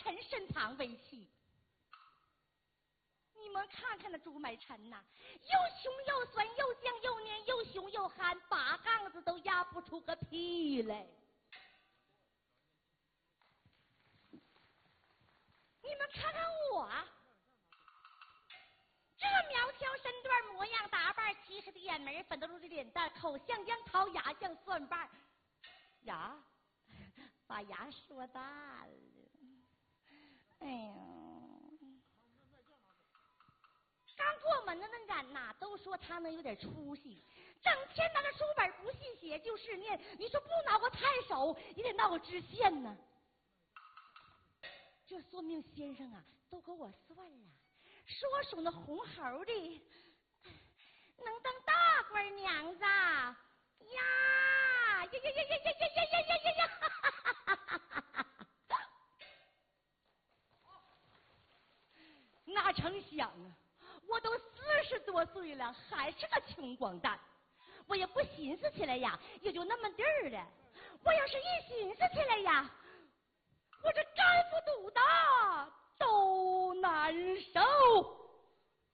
臣身旁为妻。你们看看那朱买臣呐，又凶又酸又犟又黏又凶又憨，8杠子都压不出个屁来。你们看看我，这苗条身段模样打扮，齐实的眼眉，粉嘟嘟的脸蛋，口像杨桃，牙像蒜瓣，牙把牙说大了。哎呀！刚过门的那人呐，都说他能有点出息，整天拿着书本不细写就是念。你说不挠个太守，也得闹个知县呢。这算命先生啊，都给我算了，说属那红猴的能当大官娘子呀呀呀呀呀呀呀呀呀呀呀！哪成想啊！我都40多岁了，还是个穷光蛋。我也不寻思起来呀，也就那么地儿了。我要是一寻思起来呀，我这肝不堵的都难受。